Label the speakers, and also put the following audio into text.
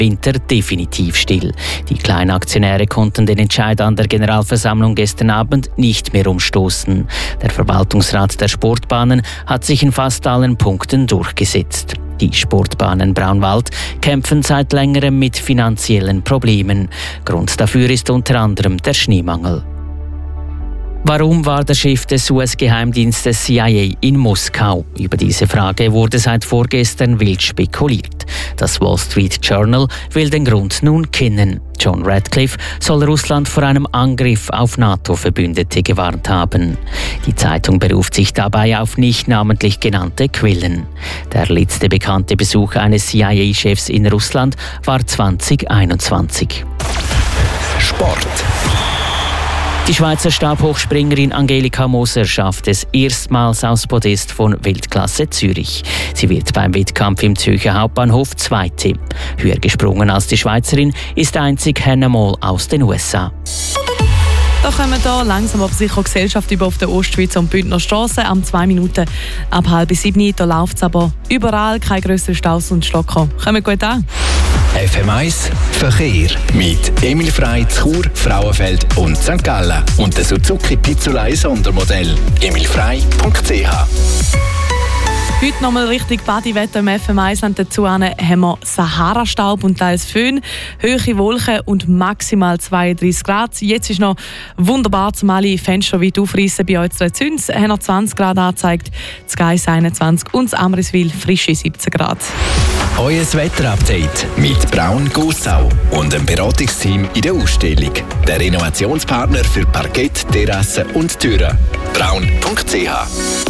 Speaker 1: Winter definitiv still. Die Kleinaktionäre konnten den Entscheid an der Generalversammlung gestern Abend nicht mehr umstoßen. Der Verwaltungsrat der Sportbahnen hat sich in fast allen Punkten durchgesetzt. Die Sportbahnen Braunwald kämpfen seit längerem mit finanziellen Problemen. Grund dafür ist unter anderem der Schneemangel. Warum war der Chef des US-Geheimdienstes CIA in Moskau? Über diese Frage wurde seit vorgestern wild spekuliert. Das Wall Street Journal will den Grund nun kennen. John Radcliffe soll Russland vor einem Angriff auf NATO-Verbündete gewarnt haben. Die Zeitung beruft sich dabei auf nicht namentlich genannte Quellen. Der letzte bekannte Besuch eines CIA-Chefs in Russland war 2021.
Speaker 2: Sport.
Speaker 1: Die Schweizer Stabhochspringerin Angelika Moser schafft es erstmals aufs Podest von Weltklasse Zürich. Sie wird beim Wettkampf im Zürcher Hauptbahnhof Zweite. Höher gesprungen als die Schweizerin ist einzig Hannah Moll aus den USA.
Speaker 3: Da kommen wir langsam aber sicher Gesellschaft über auf der Ostschweizer und Bündner Straße. Am 2 Minuten ab 6:30. Da läuft es aber überall, keine grösseren Staus und Stocker. Kommen gut an.
Speaker 2: FM1 Verkehr mit Emil Frey, Chur, Frauenfeld und St. Gallen und der Suzuki Pizzolei Sondermodell. emilfrey.ch.
Speaker 3: Heute nochmal richtig Bodywetter im FM1 und dazu haben wir Sahara-Staub und teils Föhn, hohe Wolken und maximal 32 Grad. Jetzt ist noch wunderbar, zum alle Fenster weit aufreißen. Bei uns in Züns haben noch 20 Grad angezeigt, das Geis 21 und das Amriswil frische 17 Grad.
Speaker 2: Euer Wetterupdate mit Braun Gossau und dem Beratungsteam in der Ausstellung. Der Renovationspartner für Parkett, Terrassen und Türen. Braun.ch